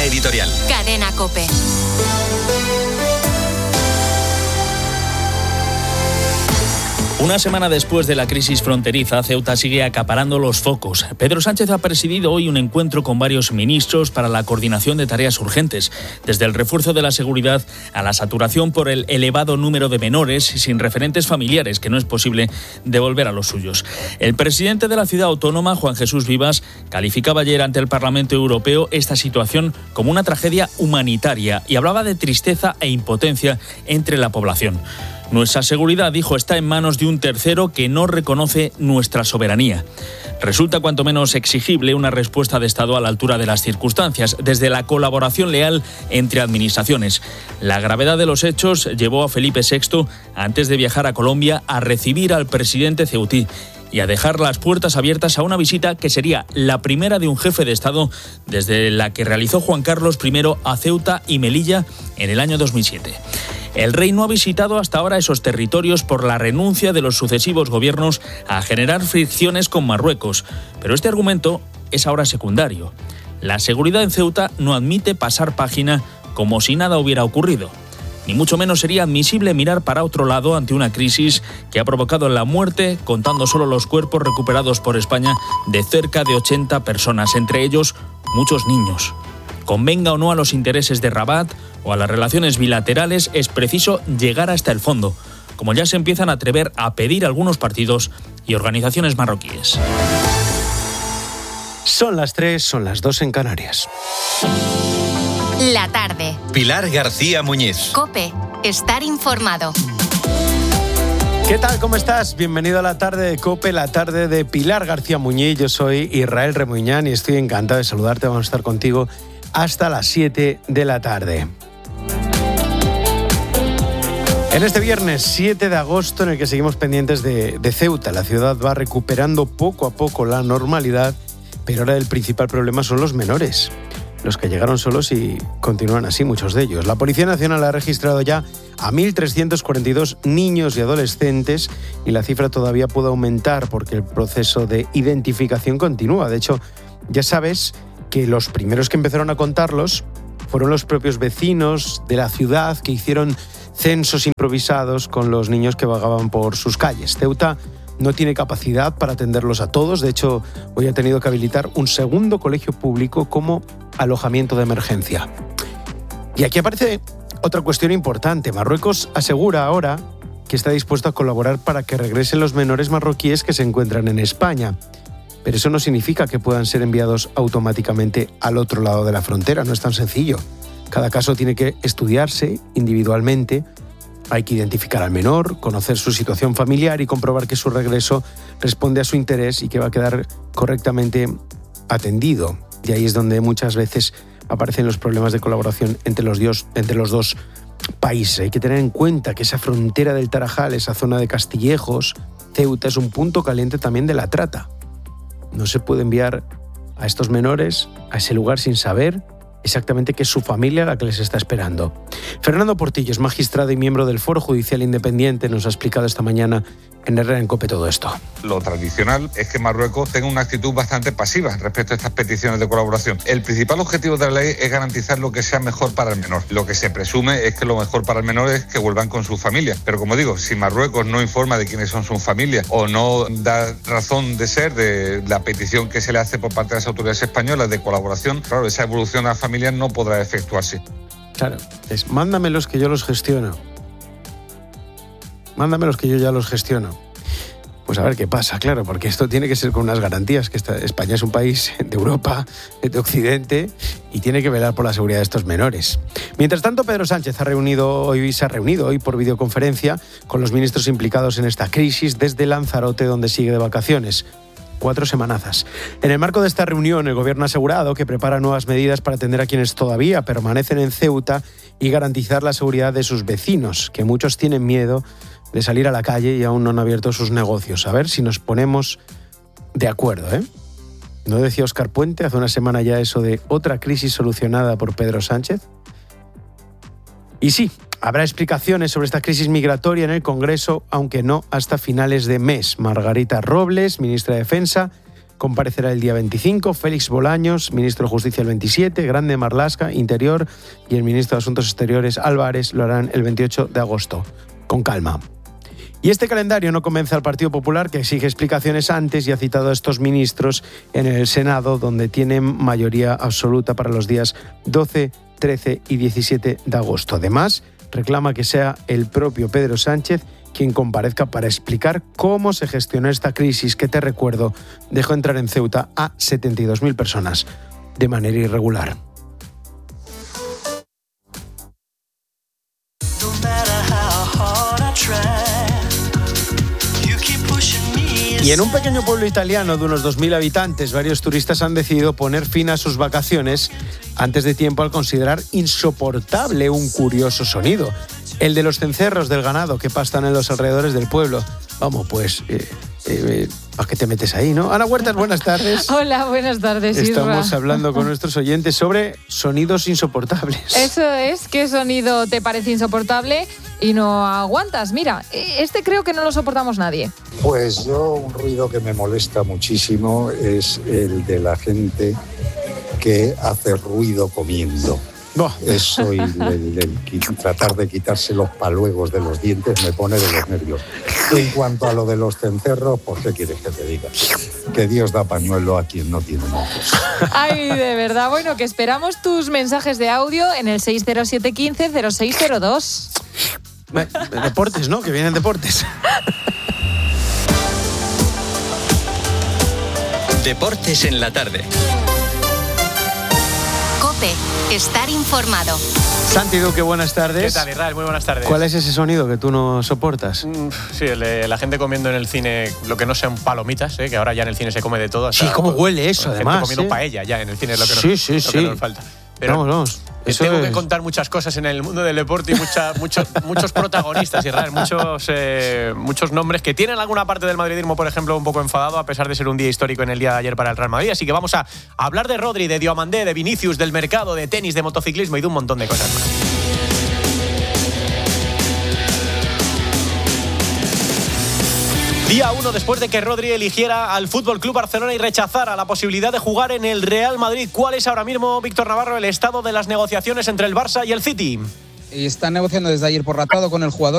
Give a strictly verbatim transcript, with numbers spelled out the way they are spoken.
editorial. Cadena COPE. Una semana después de la crisis fronteriza, Ceuta sigue acaparando los focos. Pedro Sánchez ha presidido hoy un encuentro con varios ministros para la coordinación de tareas urgentes, desde el refuerzo de la seguridad a la saturación por el elevado número de menores sin referentes familiares que no es posible devolver a los suyos. El presidente de la ciudad autónoma, Juan Jesús Vivas, calificaba ayer ante el Parlamento Europeo esta situación como una tragedia humanitaria y hablaba de tristeza e impotencia entre la población. Nuestra seguridad, dijo, está en manos de un tercero que no reconoce nuestra soberanía. Resulta cuanto menos exigible una respuesta de Estado a la altura de las circunstancias, desde la colaboración leal entre administraciones. La gravedad de los hechos llevó a Felipe sexto, antes de viajar a Colombia, a recibir al presidente ceutí y a dejar las puertas abiertas a una visita que sería la primera de un jefe de Estado desde la que realizó Juan Carlos primero a Ceuta y Melilla en el año dos mil siete. El rey no ha visitado hasta ahora esos territorios por la renuncia de los sucesivos gobiernos a generar fricciones con Marruecos, pero este argumento es ahora secundario. La seguridad en Ceuta no admite pasar página como si nada hubiera ocurrido. Ni mucho menos sería admisible mirar para otro lado ante una crisis que ha provocado la muerte, contando solo los cuerpos recuperados por España, de cerca de ochenta personas, entre ellos muchos niños. Convenga o no a los intereses de Rabat o a las relaciones bilaterales, es preciso llegar hasta el fondo, como ya se empiezan a atrever a pedir algunos partidos y organizaciones marroquíes. Son las tres, son las dos en Canarias. La tarde. Pilar García Muñiz. COPE. Estar informado. ¿Qué tal? ¿Cómo estás? Bienvenido a la tarde de COPE, la tarde de Pilar García Muñiz. Yo soy Israel Remuñán y estoy encantado de saludarte. Vamos a estar contigo hasta las siete de la tarde. En este viernes siete de agosto, en el que seguimos pendientes de, de Ceuta, la ciudad va recuperando poco a poco la normalidad, pero ahora el principal problema son los menores, los que llegaron solos y continúan así, muchos de ellos. La Policía Nacional ha registrado ya a mil trescientos cuarenta y dos niños y adolescentes y la cifra todavía puede aumentar porque el proceso de identificación continúa. De hecho, ya sabes que los primeros que empezaron a contarlos fueron los propios vecinos de la ciudad que hicieron censos improvisados con los niños que vagaban por sus calles. Ceuta no tiene capacidad para atenderlos a todos. De hecho, hoy ha tenido que habilitar un segundo colegio público como alojamiento de emergencia. Y aquí aparece otra cuestión importante. Marruecos asegura ahora que está dispuesto a colaborar para que regresen los menores marroquíes que se encuentran en España. Pero eso no significa que puedan ser enviados automáticamente al otro lado de la frontera. No es tan sencillo. Cada caso tiene que estudiarse individualmente. Hay que identificar al menor, conocer su situación familiar y comprobar que su regreso responde a su interés y que va a quedar correctamente atendido. Y ahí es donde muchas veces aparecen los problemas de colaboración entre los, dios, entre los dos países. Hay que tener en cuenta que esa frontera del Tarajal, esa zona de Castillejos, Ceuta, es un punto caliente también de la trata. No se puede enviar a estos menores a ese lugar sin saber exactamente qué es su familia la que les está esperando. Fernando Portillo es magistrado y miembro del Foro Judicial Independiente. Nos ha explicado esta mañana en Herrera en COPE todo esto. Lo tradicional es que Marruecos tenga una actitud bastante pasiva respecto a estas peticiones de colaboración. El principal objetivo de la ley es garantizar lo que sea mejor para el menor. Lo que se presume es que lo mejor para el menor es que vuelvan con su familia. Pero como digo, si Marruecos no informa de quiénes son sus familias o no da razón de ser de la petición que se le hace por parte de las autoridades españolas de colaboración, claro, esa evolución a la familia no podrá efectuarse. Claro, es mándamelos que yo los gestiono. Mándamelos que yo ya los gestiono. Pues a ver qué pasa, claro, porque esto tiene que ser con unas garantías, que esta, España es un país de Europa, de Occidente, y tiene que velar por la seguridad de estos menores. Mientras tanto, Pedro Sánchez ha reunido hoy, se ha reunido hoy por videoconferencia con los ministros implicados en esta crisis desde Lanzarote, donde sigue de vacaciones. Cuatro semanazas. En el marco de esta reunión, el Gobierno ha asegurado que prepara nuevas medidas para atender a quienes todavía permanecen en Ceuta y garantizar la seguridad de sus vecinos, que muchos tienen miedo de salir a la calle y aún no han abierto sus negocios. A ver si nos ponemos de acuerdo, ¿eh? ¿No decía Óscar Puente hace una semana ya eso de otra crisis solucionada por Pedro Sánchez? Y sí, habrá explicaciones sobre esta crisis migratoria en el Congreso, aunque no hasta finales de mes. Margarita Robles, ministra de Defensa, comparecerá el día veinticinco, Félix Bolaños, ministro de Justicia el veintisiete, Grande Marlaska, Interior, y el ministro de Asuntos Exteriores Álvarez lo harán el veintiocho de agosto. Con calma. Y este calendario no convence al Partido Popular, que exige explicaciones antes y ha citado a estos ministros en el Senado, donde tienen mayoría absoluta para los días doce, trece y diecisiete de agosto. Además, reclama que sea el propio Pedro Sánchez quien comparezca para explicar cómo se gestionó esta crisis que, te recuerdo, dejó entrar en Ceuta a setenta y dos mil personas de manera irregular. Y en un pequeño pueblo italiano de unos dos mil habitantes, varios turistas han decidido poner fin a sus vacaciones antes de tiempo al considerar insoportable un curioso sonido, el de los cencerros del ganado que pastan en los alrededores del pueblo. Vamos, pues, eh, eh, ¿a qué te metes ahí, no? Ana Huertas, buenas tardes. Hola, buenas tardes, Isra. Estamos hablando con nuestros oyentes sobre sonidos insoportables. Eso es, ¿qué sonido te parece insoportable y no aguantas? Mira, este creo que no lo soportamos nadie. Pues yo, un ruido que me molesta muchísimo es el de la gente que hace ruido comiendo. Oh. Eso y el, el, el tratar de quitarse los paluegos de los dientes me pone de los nervios. En cuanto a lo de los cencerros, pues ¿qué quieres que te diga? Que Dios da pañuelo a quien no tiene mocos. Ay, de verdad. Bueno, que esperamos tus mensajes de audio en el seis cero siete uno cinco cero seis cero dos. Deportes, ¿no? Que vienen deportes. Deportes en la tarde. COPE. Estar informado. Santi Duque, buenas tardes. ¿Qué tal, Israel? Muy buenas tardes. ¿Cuál es ese sonido que tú no soportas? Mm, sí, el de la gente comiendo en el cine lo que no sean palomitas, ¿eh? Que ahora ya en el cine se come de todo. Sí, cómo huele eso, gente además. Comiendo ¿eh? paella ya en el cine es lo que, sí, nos, sí, lo sí. que nos falta. Pero vamos, vamos. Eso tengo es... que contar muchas cosas en el mundo del deporte y mucha, mucho, muchos protagonistas, Israel, muchos, eh, muchos nombres que tienen alguna parte del madridismo, por ejemplo, un poco enfadado, a pesar de ser un día histórico en el día de ayer para el Real Madrid. Así que vamos a hablar de Rodri, de Diomandé, de Vinicius, del mercado, de tenis, de motociclismo y de un montón de cosas más. Día uno después de que Rodri eligiera al F C Barcelona y rechazara la posibilidad de jugar en el Real Madrid. ¿Cuál es ahora mismo, Víctor Navarro, el estado de las negociaciones entre el Barça y el City? Y están negociando desde ayer por tratado con el jugador.